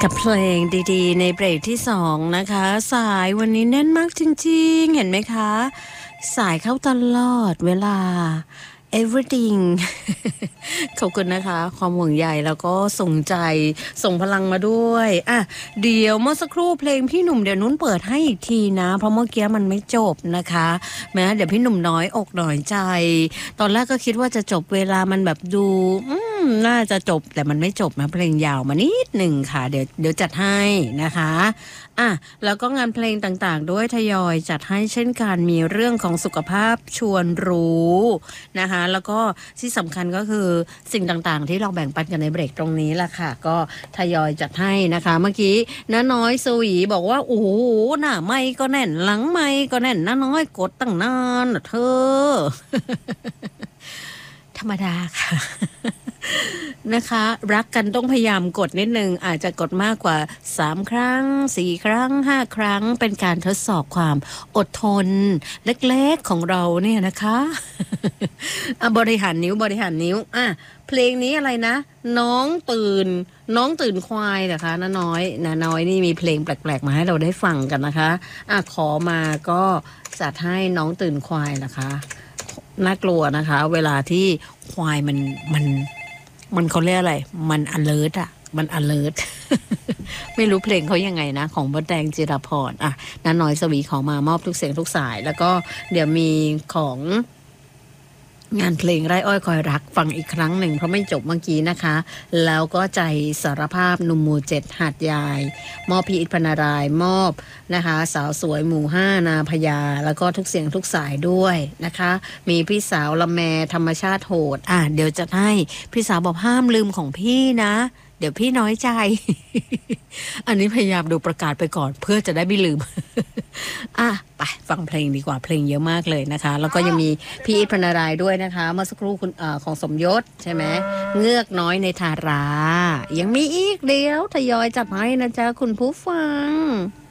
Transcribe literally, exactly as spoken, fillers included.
กับเพลงดีๆในเบรกที่สองนะคะสายวันนี้แน่นมากจริงๆเห็นไหมคะสายเข้าตลอดเวลา everything ขอบคุณนะคะความห่วงใยแล้วก็ส่งใจส่งพลังมาด้วยอ่ะเดี๋ยวเมื่อสักครู่เพลงพี่หนุ่มเดี๋ยวนุ้นเปิดให้อีกทีนะเพราะเมื่อกี้มันไม่จบนะคะแม้เดี๋ยวพี่หนุ่มน้อยอกหน่อยใจตอนแรกก็คิดว่าจะจบเวลามันแบบดูอืมน่าจะจบแต่มันไม่จบนะเพลงยาวมานิดหนึ่งค่ะเดี๋ยวเดี๋ยวจัดให้นะคะอ่ะแล้วก็งานเพลงต่างๆด้วยทยอยจัดให้เช่นกันมีเรื่องของสุขภาพชวนรู้นะคะแล้วก็ที่สำคัญก็คือสิ่งต่างๆที่เราแบ่งปันกันในเบรกตรงนี้ล่ะค่ะก็ทยอยจัดให้นะคะเมื่อกี้น้าน้อยสวีบอกว่าโอ้โหหน้าไมค์ก็แน่นหลังไมค์ก็แน่นน้าน้อยกดตั้งนานน่ะเธอ ธรรมดาค่ะ นะคะรักกันต้องพยายามกดนิดนึงอาจจะกดมากกว่าสามครั้งสี่ครั้งห้าครั้งเป็นการทดสอบความอดทนเล็กๆของเราเนี่ยนะคะ อ่ะบริหารนิ้วบริหารนิ้วอ่ะเพลงนี้อะไรนะน้องตื่นน้องตื่นควายเหรอคะน้าน้อยน้าน้อยนี่มีเพลงแปลกๆมาให้เราได้ฟังกันนะคะอ่ะขอมาก็จัดให้น้องตื่นควายนะคะน่ากลัวนะคะเวลาที่ควายมันมันมันเขาเรียกอะไรมัน alert อ่ะมัน alert ไม่รู้เพลงเขายังไงนะของบดแดงจิรพรอ่ะน้าน้อยสวีขอมามอบทุกเสียงทุกสายแล้วก็เดี๋ยวมีของงานเพลงไร่อ้อยคอยรักฟังอีกครั้งหนึ่งเพราะไม่จบเมื่อกี้นะคะแล้วก็ใจสารภาพหนุ่มหมู่เจ็ดหาดยายมอบพี่อิทพนารายมอบนะคะสาวสวยหมู่ห้านาพญาแล้วก็ทุกเสียงทุกสายด้วยนะคะมีพี่สาวละแมธรรมชาติโหดอ่ะเดี๋ยวจะให้พี่สาวบอกห้ามลืมของพี่นะเดี๋ยวพี่น้อยใจ อันนี้พยายามดูประกาศไปก่อนเพื่อจะได้ไม่ลืม อ่ะไปฟังเพลงดีกว่าเพลงเยอะมากเลยนะคะแล้วก็ยังมีพี่อิทพนารายด้วยนะคะเมื่อสักครู่คุณเอ่อของสมยศใช่ไหมเงือกน้อยในทารายังมีอีกเดียวทยอยจัดให้นะจ๊ะคุณผู้ฟัง